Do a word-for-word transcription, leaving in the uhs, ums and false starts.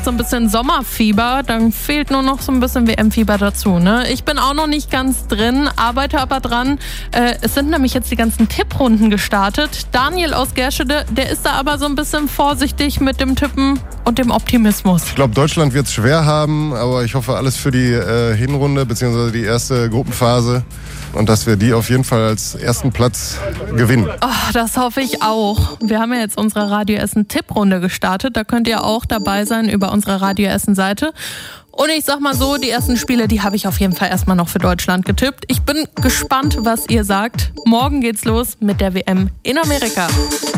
so ein bisschen Sommerfieber, dann fehlt nur noch so ein bisschen W M-Fieber dazu. Ne? Ich bin auch noch nicht ganz drin, arbeite aber dran. Äh, es sind nämlich jetzt die ganzen Tipprunden gestartet. Daniel aus Gerschede, der ist da aber so ein bisschen vorsichtig mit dem Tippen und dem Optimismus. Ich glaube, Deutschland wird es schwer haben, aber ich hoffe alles für die äh, Hinrunde bzw. die erste Gruppenphase und dass wir die auf jeden Fall als ersten Platz gewinnen. Oh, das hoffe ich auch. Wir haben ja jetzt unsere Radio Essen Tipprunde gestartet. Da könnt ihr auch dabei sein über unsere Radio Essen Seite. Und ich sag mal so, die ersten Spiele, die habe ich auf jeden Fall erstmal noch für Deutschland getippt. Ich bin gespannt, was ihr sagt. Morgen geht's los mit der W M in Amerika.